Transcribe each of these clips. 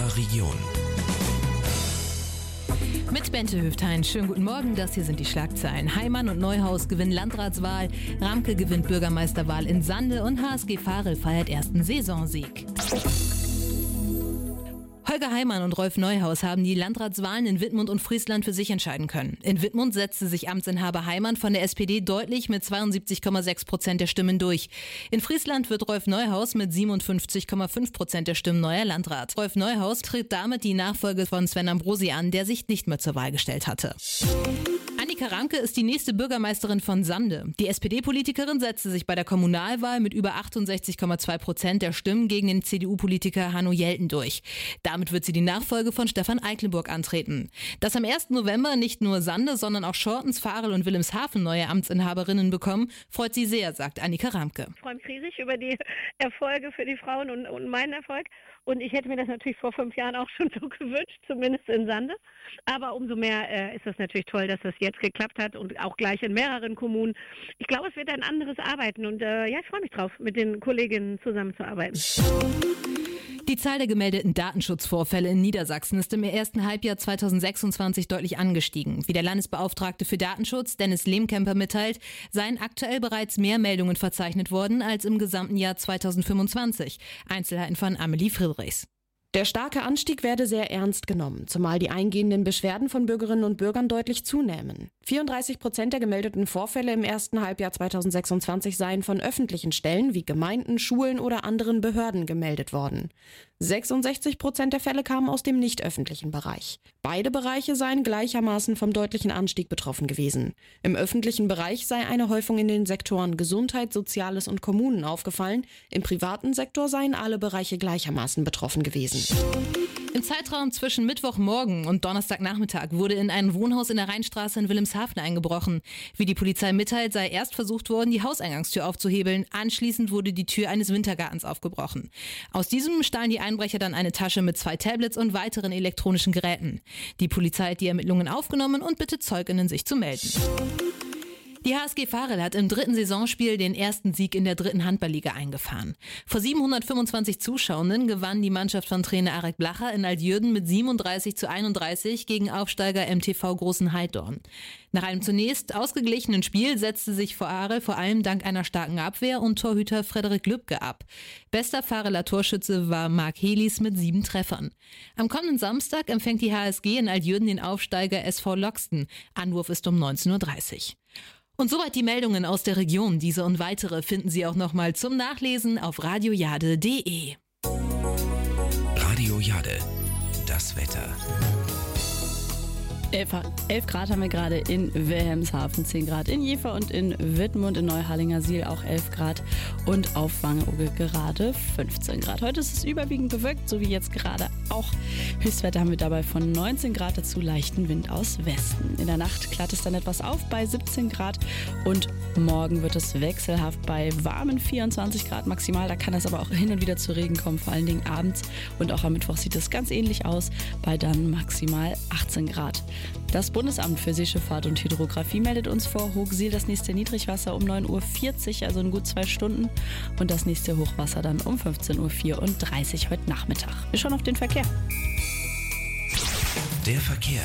unserer Region. Mit Bente Höftein. Schönen guten Morgen, das hier sind die Schlagzeilen. Heimann und Neuhaus gewinnen Landratswahl, Ramke gewinnt Bürgermeisterwahl in Sande und HSG Varel feiert ersten Saisonsieg. Holger Heimann und Rolf Neuhaus haben die Landratswahlen in Wittmund und Friesland für sich entscheiden können. In Wittmund setzte sich Amtsinhaber Heimann von der SPD deutlich mit 72,6% der Stimmen durch. In Friesland wird Rolf Neuhaus mit 57,5% der Stimmen neuer Landrat. Rolf Neuhaus tritt damit die Nachfolge von Sven Ambrosi an, der sich nicht mehr zur Wahl gestellt hatte. Annika Ramke ist die nächste Bürgermeisterin von Sande. Die SPD-Politikerin setzte sich bei der Kommunalwahl mit über 68,2% der Stimmen gegen den CDU-Politiker Hanno Jelten durch. Damit wird sie die Nachfolge von Stefan Eichelburg antreten. Dass am 1. November nicht nur Sande, sondern auch Schortens, Varel und Wilhelmshaven neue Amtsinhaberinnen bekommen, freut sie sehr, sagt Annika Ramke. Ich freue mich riesig über die Erfolge für die Frauen und meinen Erfolg. Und ich hätte mir das natürlich vor 5 Jahren auch schon so gewünscht, zumindest in Sande. Aber umso mehr ist das natürlich toll, dass das jetzt geklappt hat und auch gleich in mehreren Kommunen. Ich glaube, es wird ein anderes Arbeiten und ich freue mich drauf, mit den Kolleginnen zusammenzuarbeiten. Die Zahl der gemeldeten Datenschutzvorfälle in Niedersachsen ist im ersten Halbjahr 2026 deutlich angestiegen. Wie der Landesbeauftragte für Datenschutz, Dennis Lehmkemper, mitteilt, seien aktuell bereits mehr Meldungen verzeichnet worden als im gesamten Jahr 2025. Einzelheiten von Amelie Friedrichs. Der starke Anstieg werde sehr ernst genommen, zumal die eingehenden Beschwerden von Bürgerinnen und Bürgern deutlich zunehmen. 34% der gemeldeten Vorfälle im ersten Halbjahr 2026 seien von öffentlichen Stellen wie Gemeinden, Schulen oder anderen Behörden gemeldet worden. 66% der Fälle kamen aus dem nicht öffentlichen Bereich. Beide Bereiche seien gleichermaßen vom deutlichen Anstieg betroffen gewesen. Im öffentlichen Bereich sei eine Häufung in den Sektoren Gesundheit, Soziales und Kommunen aufgefallen. Im privaten Sektor seien alle Bereiche gleichermaßen betroffen gewesen. Im Zeitraum zwischen Mittwochmorgen und Donnerstagnachmittag wurde in ein Wohnhaus in der Rheinstraße in Wilhelmshaven eingebrochen. Wie die Polizei mitteilt, sei erst versucht worden, die Hauseingangstür aufzuhebeln. Anschließend wurde die Tür eines Wintergartens aufgebrochen. Aus diesem stahlen die Einbrecher dann eine Tasche mit 2 Tablets und weiteren elektronischen Geräten. Die Polizei hat die Ermittlungen aufgenommen und bittet Zeuginnen, sich zu melden. Die HSG Varel hat im 3. Saisonspiel den ersten Sieg in der 3. Handballliga eingefahren. Vor 725 Zuschauenden gewann die Mannschaft von Trainer Arek Blacher in Altjürden mit 37:31 gegen Aufsteiger MTV Großenheidorn. Nach einem zunächst ausgeglichenen Spiel setzte sich Varel vor allem dank einer starken Abwehr und Torhüter Frederik Lübke ab. Bester Vareler Torschütze war Marc Helis mit 7 Treffern. Am kommenden Samstag empfängt die HSG in Altjürden den Aufsteiger SV Loxten. Anwurf ist um 19:30 Uhr. Und soweit die Meldungen aus der Region. Diese und weitere finden Sie auch nochmal zum Nachlesen auf radiojade.de. Radio Jade, das Wetter. 11 Grad haben wir gerade in Wilhelmshaven, 10 Grad in Jever und in Wittmund, in Neuharlingersiel auch 11 Grad und auf Wangerooge gerade 15 Grad. Heute ist es überwiegend bewölkt, so wie jetzt gerade auch. Höchstwerte haben wir dabei von 19 Grad, dazu leichten Wind aus Westen. In der Nacht klart es dann etwas auf bei 17 Grad und morgen wird es wechselhaft bei warmen 24 Grad maximal. Da kann es aber auch hin und wieder zu Regen kommen, vor allen Dingen abends. Und auch am Mittwoch sieht es ganz ähnlich aus, bei dann maximal 18 Grad. Das Bundesamt für Seeschifffahrt und Hydrographie meldet uns vor Hochsiel das nächste Niedrigwasser um 9:40 Uhr, also in gut 2 Stunden. Und das nächste Hochwasser dann um 15:34 Uhr heute Nachmittag. Wir schauen auf den Verkehr. Der Verkehr.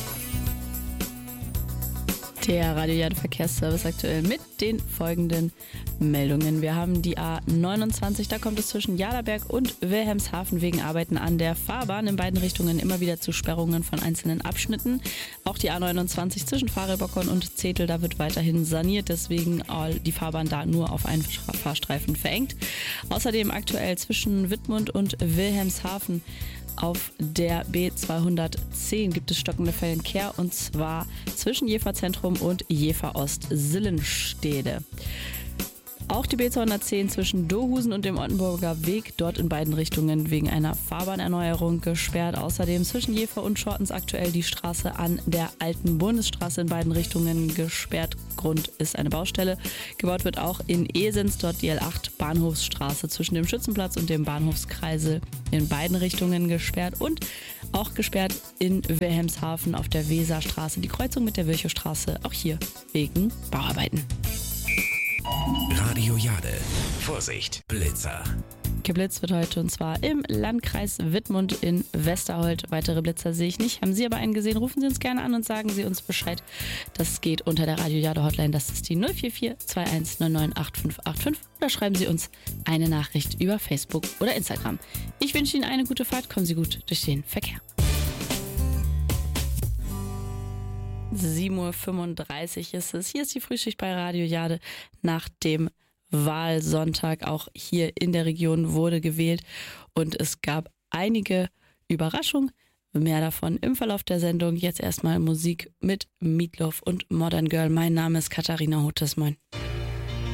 Der Radio Jade Verkehrsservice aktuell mit den folgenden Meldungen. Wir haben die A29, da kommt es zwischen Jaderberg und Wilhelmshaven wegen Arbeiten an der Fahrbahn in beiden Richtungen immer wieder zu Sperrungen von einzelnen Abschnitten. Auch die A29 zwischen Varelbockern und Zetel, da wird weiterhin saniert, deswegen die Fahrbahn da nur auf einen Fahrstreifen verengt. Außerdem aktuell zwischen Wittmund und Wilhelmshaven auf der B210 gibt es stockende Verkehr und zwar zwischen Jever Zentrum und Jever Ost-Sillenstede. Auch die B210 zwischen Dohusen und dem Ottenburger Weg, dort in beiden Richtungen wegen einer Fahrbahernerneuerung gesperrt. Außerdem zwischen Jever und Schortens aktuell die Straße an der alten Bundesstraße in beiden Richtungen gesperrt. Grund ist eine Baustelle. Gebaut wird auch in Esens, dort die L8 Bahnhofsstraße zwischen dem Schützenplatz und dem Bahnhofskreisel in beiden Richtungen gesperrt. Und auch gesperrt in Wilhelmshaven auf der Weserstraße, die Kreuzung mit der Virchowstraße, auch hier wegen Bauarbeiten. Radio Jade. Vorsicht, Blitzer. geblitzt wird heute und zwar im Landkreis Wittmund in Westerholt. Weitere Blitzer sehe ich nicht. Haben Sie aber einen gesehen, rufen Sie uns gerne an und sagen Sie uns Bescheid. Das geht unter der Radio Jade Hotline. Das ist die 044 2199 8585 oder schreiben Sie uns eine Nachricht über Facebook oder Instagram. Ich wünsche Ihnen eine gute Fahrt. Kommen Sie gut durch den Verkehr. 7:35 Uhr ist es. Hier ist die Frühschicht bei Radio Jade nach dem Wahlsonntag. Auch hier in der Region wurde gewählt und es gab einige Überraschungen. Mehr davon im Verlauf der Sendung. Jetzt erstmal Musik mit Meatloaf und Modern Girl. Mein Name ist Katharina Hutes. Moin.